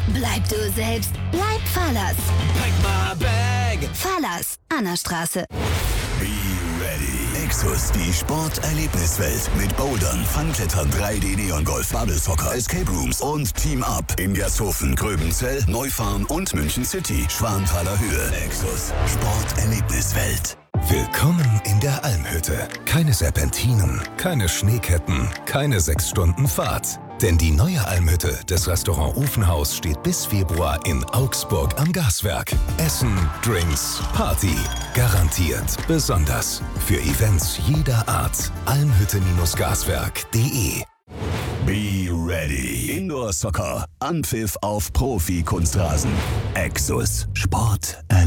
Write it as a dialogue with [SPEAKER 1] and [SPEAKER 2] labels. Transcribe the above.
[SPEAKER 1] Bleib du selbst. Bleib Fahrlers.
[SPEAKER 2] Pack my bag.
[SPEAKER 1] Fahrlers. Annastraße.
[SPEAKER 3] Be ready. Exos, die Sporterlebniswelt mit Bouldern, Fun-Klettern, 3D-Neon-Golf, Bubble-Soccer, Escape Rooms und Team-Up in Gersthofen, Gröbenzell, Neufahren und München City. Schwanthaler Höhe. Exos, Sporterlebniswelt.
[SPEAKER 4] Willkommen in der Almhütte. Keine Serpentinen, keine Schneeketten, keine 6 Stunden Fahrt. Denn die neue Almhütte des Restaurant Ofenhaus steht bis Februar in Augsburg am Gaswerk. Essen, Drinks, Party. Garantiert besonders. Für Events jeder Art. almhütte-gaswerk.de.
[SPEAKER 3] Be ready. Indoor Soccer. Anpfiff auf Profi-Kunstrasen. Exos, Sport